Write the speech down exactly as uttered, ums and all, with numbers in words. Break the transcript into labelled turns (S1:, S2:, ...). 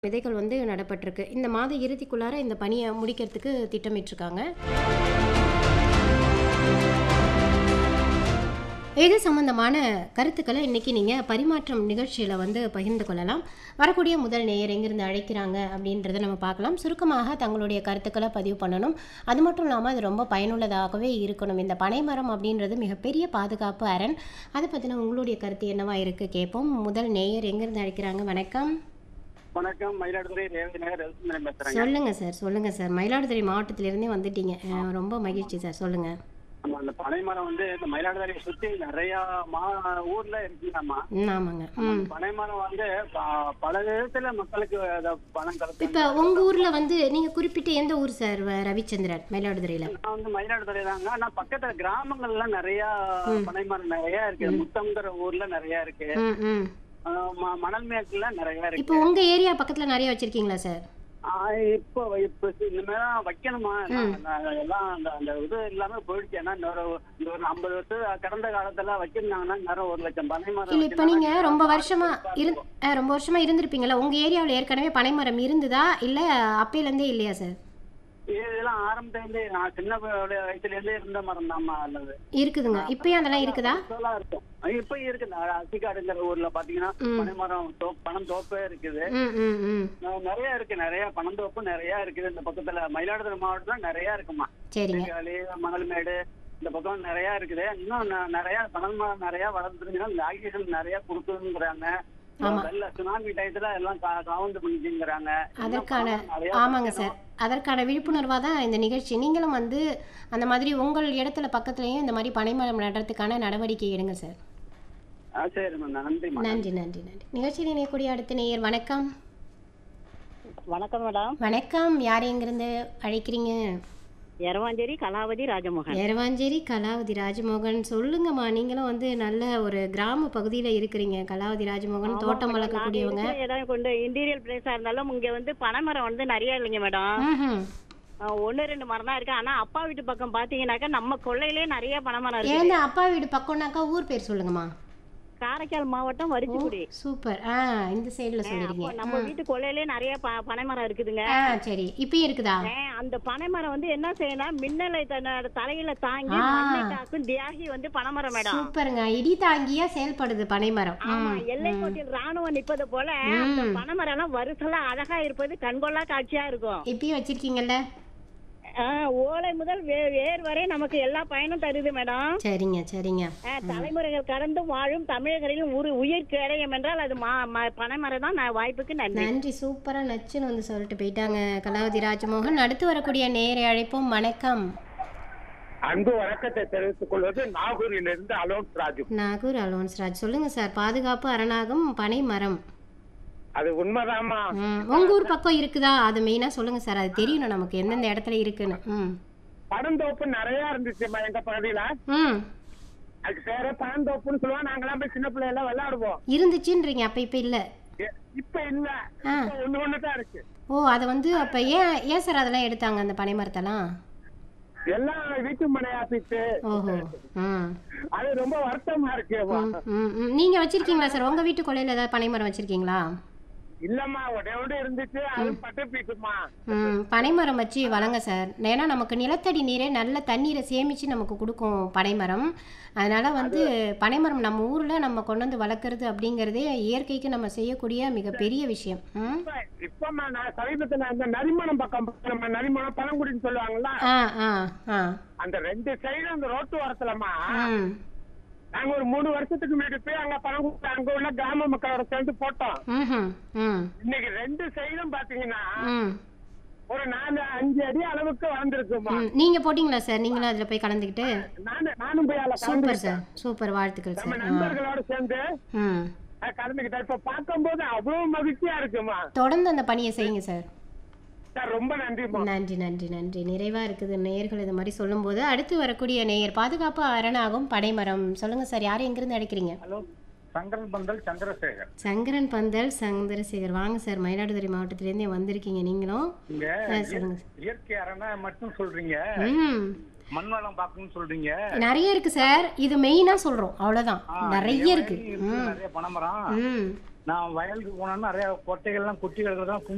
S1: விதைகள் வந்து நடப்பட்டிருக்கு. இந்த மாத இறுதிக்குள்ளார இந்த பணியை முடிக்கிறதுக்கு திட்டமிட்டிருக்காங்க. இது சம்பந்தமான கருத்துக்களை இன்னைக்கு நீங்கள் பரிமாற்றம் நிகழ்ச்சியில் வந்து பகிர்ந்து கொள்ளலாம். வரக்கூடிய முதல் நேயர் எங்கிருந்து அழைக்கிறாங்க அப்படின்றத நம்ம பார்க்கலாம். சுருக்கமாக தங்களுடைய கருத்துக்களை பதிவு பண்ணணும். அது மட்டும் இல்லாமல் அது ரொம்ப பயனுள்ளதாகவே இருக்கணும். இந்த பனைமரம் அப்படின்றது மிகப்பெரிய பாதுகாப்பு அரண். அதை பற்றின உங்களுடைய கருத்து என்னவா இருக்குது கேட்போம். முதல் நேயர் எங்கிருந்து அழைக்கிறாங்க? வணக்கம்.
S2: வணக்கம். மயிலாடுதுறை ரேவதி நகர் ரவிச்சந்திரன் பேசுறேங்க.
S1: சொல்லுங்க சார், சொல்லுங்க சார். மயிலாடுதுறை மாவட்டத்திலிருந்தே வந்துட்டீங்க. அஹ் ரொம்ப மகிழ்ச்சி சார், சொல்லுங்க.
S2: ஆமா, அந்த பனை மரம் வந்து இந்த மயிலாடுதுறையை சுத்தி நிறைய மா ஊர்ல இருக்குங்கம்மா.
S1: ம், ஆமாங்க. ம்.
S2: பனை மரம் வந்து ப- பல விதத்துல மக்களுக்கு அத பணம் தரது.
S1: இப்போ உங்க ஊர்ல வந்து நீங்க குறிப்பிட்ட எந்த ஊர் சார்? வ- ரவிச்சந்திரன், மயிலாடுதுறையில.
S2: நான் வந்து மயிலாடுதுறை தாங்க. ஆனா பக்கத்துல கிராமங்கள்ல நிறைய பனை மரம் நிறைய இருக்கு. முத்தம்ங்கிற ஊர்ல நிறைய இருக்கு.
S1: ம் ம்
S2: ஆஹ் ம- மணல் மேட்டுல நிறைய இருக்கு.
S1: இப்போ உங்க ஏரியா பக்கத்துல நிறைய வச்சிருக்கீங்களா சார்?
S2: ஆஹ் இப்போ இப்போ இனிமேதான் வைக்கணுமா? நான் நான் எல்லாம் அந்த அந்த இது இல்லாம போயிடுச்சு. ஏன்னா இன்னொரு இந்த ஒரு ஐம்பது வருஷம் கடந்த காலத்துல வச்சிருந்தாங்கன்னா நேரம் ஒரு லட்சம் பனை மரம்
S1: இல்ல, இப்போ நீங்க
S2: வச்சிருந்தாங்கன்னா
S1: ரொம்ப வருஷமா இரு அஹ் ரொம்ப வருஷமா இருந்திருப்பீங்களா? உங்க ஏரியாவில் ஏற்கனவே பனைமரம் இருந்ததா இல்ல அப்பையில இருந்தே இல்லையா சார்?
S2: இதெல்லாம் ஆரம்பத்துல இருந்தே நான் சின்ன வயசுல இருந்தே இருந்த மரம் தான்மா. அல்லது
S1: இருக்குதுங்க. இப்பயும் அதெல்லாம் இருக்குதா?
S2: இதெல்லாம் இருக்கும். இப்ப இருக்கு. அத்திக்காடுங்கிற ஊர்ல பாத்தீங்கன்னா பனை மரம் தோ- பனம் தோப்பே இருக்குது.
S1: ம் ம் ம்
S2: அஹ் நிறைய இருக்கு. நிறைய பனந்தோப்பு நிறைய இருக்குது. இந்த பக்கத்துல மயிலாடுதுறை மாவட்டத்துல நிறைய இருக்குமா.
S1: சரிங்க.
S2: சீர்காழி, மணல்மேடு இந்த பக்கம் நிறைய இருக்குது. இன்னும் ந- நிறைய பனல் மரம் நிறைய வளர்ந்துருங்கன்னா இந்த ஆக்சிஜன் நிறைய கொடுக்குதுங்கிறாங்க.
S1: ஆமா.
S2: வெள்ள சுனாமி டயத்துல எல்லாம் கா- காவந்து பண்ணிக்கிறாங்க.
S1: அதற்கான ஆமாங்க சார், அதற்கான விழிப்புணர்வாக தான் இந்த நிகழ்ச்சி. நீங்களும் வந்து அந்த மாதிரி உங்கள் இடத்துல பக்கத்துலேயும் இந்த மாதிரி பனைமரம் நடுறதுக்கான நடவடிக்கை எடுங்க சார்.
S2: சரிம்மா, நன்றிம்மா.
S1: நன்றி நன்றி நன்றி. நிகழ்ச்சியில் இணையக்கூடிய அடுத்த நேயர். வணக்கம்.
S3: வணக்கம் மேடம்.
S1: வணக்கம். யார் எங்கிருந்து அழைக்கிறீங்க?
S3: எரவாஞ்சேரி கலாவதி ராஜமோகன்.
S1: எரவாஞ்சேரி கலாவதி ராஜமோகன். சொல்லுங்கம்மா, நீங்களும் வந்து நல்ல ஒரு கிராம பகுதியில் இருக்கிறீங்க. கலாவதி ராஜமோகன் தோட்டம் வளர்க்கக்கூடியவங்க.
S3: நாங்க இருக்கிற இடம் கொண்டு இன்டீரியல் பிளேஸா இருந்தாலும் இங்க வந்து பனைமரம் வந்து நிறைய இல்லைங்க மேடம்.
S1: ம்ஹும்.
S3: அஹ் ஒண்ணு ரெண்டு மரம் தான் இருக்கு. ஆனா அப்பா வீட்டு பக்கம் பாத்தீங்கன்னாக்கா நம்ம கொள்ளையிலே நிறைய பனைமரம் இருக்கு.
S1: ஏன்னா அப்பா வீடு பக்கம்னாக்கா ஊர் பேர் சொல்லுங்கம்மா.
S3: காரைக்கால் மாவட்டம் வரிச்சிக்குடி.
S1: சூப்பர். ஆ இந்த சைடில் சொல்லிருக்கீங்க.
S3: அப்போ நம்ம வீட்டு கொள்ளையிலே நிறைய ப- பனைமரம் இருக்குதுங்க.
S1: ஆ சரி, இப்பயும் இருக்குதா?
S3: அஹ் அந்த பனைமரம் வந்து என்ன செய்யணும், மின்னலை தன்னோட தலையில தாங்கி
S1: ஆ.
S3: மண்ணை காக்கும் தியாகி வந்து பனைமரம் மேடம்.
S1: சூப்பருங்க. இடி தாங்கியா செயல்படுது பனைமரம்.
S3: ஆமா,
S1: ம்,
S3: எல்லை
S1: ம்.
S3: கோட்டில் ராணுவம் நிப்பது போல அந்த பனைமரம் எல்லாம் வருஷம்லாம் அழகா இருப்பது கண்கொள்ளா காட்சியா இருக்கும்.
S1: இப்பயும் வச்சிருக்கீங்கல்ல?
S3: ஆஹ் ஓலை முதல் வே- வேர் வரை நமக்கு எல்லா பயனும் தருது மேடம்.
S1: சரிங்க சரிங்க.
S3: ஆஹ் தலைமுறைகள் கடந்து வாழும் தமிழர்களின் ஒரு உயிர் கேடயம் என்றால் அது மா- ம- பனைமரம் தான். நான் வாய்ப்புக்கு நன்றி.
S1: நன்றி. சூப்பரா நச்சுன்னு வந்து சொல்லிட்டு போயிட்டாங்க கலாவதி ராஜமோகன். அடுத்து வரக்கூடிய நேரை அழைப்போம். வணக்கம்.
S4: அன்பு வணக்கத்தை தெரிவித்துக் கொள்வது நாகூரிலிருந்து அலோன்ஸ் ராஜு.
S1: நாகூர் அலோன்ஸ் ராஜ். சொல்லுங்க சார். பாதுகாப்பு அரணாகும் பனை மரம்.
S4: அது உண்மைதாமா.
S1: ம், உங்க ஊர் பக்கம் இருக்குதா? அது மெயினா சொல்லுங்க சார். அது தெரியணும் நமக்கு எந்தெந்த இடத்துல இருக்குன்னு. ம்
S4: பனந்தோப்பு நிறைய இருந்துச்சுமா எங்க பகுதியில.
S1: ம்
S4: அதுக்கு பேர பனந்தோப்புன்னு சொல்லுவோம். நாங்கெல்லாம் போய் சின்ன பிள்ளைல விளையாடுவோம்.
S1: இருந்துச்சுன்றீங்க. அப்ப இப்ப இல்ல.
S4: எ- இப்ப இல்ல.
S1: ஆ.
S4: இப்ப ஒண்ணு ஒண்ணுதான் இருக்கு.
S1: ஓ, அதை வந்து அப்ப ஏன் ஏன் சார் அதெல்லாம் எடுத்தாங்க அந்த பனை மரத்தெல்லாம்?
S4: எல்லாம் வீட்டு மனையாப்பிட்டு.
S1: ஓஹோ. ம்
S4: அது ரொம்ப வருத்தமா இருக்கு.
S1: ம், ம், ம். நீங்க வச்சிருக்கீங்களா சார்? உங்க வீட்டு கொள்ளையில ஏதாவது பனை மரம் வச்சிருக்கீங்களா?
S4: இல்லம்மா, ஒரே ஒன்று இருந்துச்சு. அது பட்டு பீட்டுமா.
S1: ம், பனைமரம் வச்சு வளங்க சார். ஏன்னா நமக்கு நிலத்தடி நீரே நல்ல தண்ணீரை சேமித்து நமக்கு கொடுக்கும் பனைமரம். அதனால் வந்து பனைமரம் நம்ம ஊரில் நம்ம கொண்டு வந்து வளர்க்குறது அப்படிங்கிறதே இயற்கைக்கு நம்ம செய்யக்கூடிய மிகப்பெரிய விஷயம். ம்
S4: இப்ப இப்பமா நான் சமீபத்துல அந்த நரிமணம் பக்கம் நம்ம நரிமணம் பழங்குடின்னு சொல்லுவாங்கல்ல.
S1: ஆ ஆ ஆ
S4: அந்த ரெண்டு சைடு அந்த ரோட்டு ஓரத்துலமா
S1: ம்
S4: நாங்க ஒரு மூணு வருஷத்துக்கு முன்னாடி போய் அங்க பணம் அங்க உள்ள கிராம மக்களோட சேர்ந்து போட்டோம்.
S1: ம் ம்
S4: இன்னைக்கு ரெண்டு சைடும் பாத்தீங்கன்னா
S1: ம்
S4: ஒரு நாலு அஞ்சு அடி அளவுக்கு வளர்ந்துருக்குமா.
S1: ம். நீங்கள் போட்டிங்களா சார்? நீங்களும் அதில் போய் கலந்துக்கிட்டு?
S4: நானு நானும் போய் அதில்
S1: சூப்பர்
S4: கலந்துக்கிட்டேன்.
S1: Sir, super. வாழ்த்துக்கள்
S4: நம்ம
S1: சார். ஆ
S4: நண்பர்களோட சேர்ந்து
S1: ம்
S4: அஹ், கலந்துக்கிட்டேன். இப்ப பார்க்கும்போது அவ்வளவு மகிழ்ச்சியா இருக்குமா.
S1: தொடர்ந்து அந்த பணியை செய்யுங்க சார்.
S4: சார் ரொம்ப நன்றிமா.
S1: நன்றி நன்றி நன்றி. நிறைவாக இருக்குது நேயர்கள் இது மாதிரி சொல்லும்போது. அடுத்து வரக்கூடிய நேயர் பாதுகாப்பு அரணாகும் பனைமரம். சொல்லுங்க சார். யார் எங்கிருந்து அழைக்கிறீங்க?
S2: ஹலோ, சங்கரன் பந்தல் சந்திரசேகர்.
S1: சங்கரன் பந்தல் சந்திரசேகர். வாங்க சார். மயிலாடுதுறை மாவட்டத்திலேருந்தே வந்திருக்கீங்க நீங்களும்.
S2: நீங்க
S1: ஆ, சொல்லுங்க.
S2: இயற்கை அரணா மட்டும் சொல்றீங்க,
S1: ம்
S2: மண்வளம் பார்க்கணும்னு சொல்றீங்க.
S1: நிறைய இருக்கு சார். இது மெயினாக சொல்கிறோம், அவ்வளோதான்.
S2: ஆ,
S1: நிறைய
S2: நிறைய
S1: இருக்கு.
S2: இருக்கு,
S1: ம்
S2: நிறைய பனைமரம்.
S1: ம்
S2: நான் வயலுக்கு போனேன்னா நிறைய கொட்டைகள்லாம் குட்டி கிடக்குறதெல்லாம்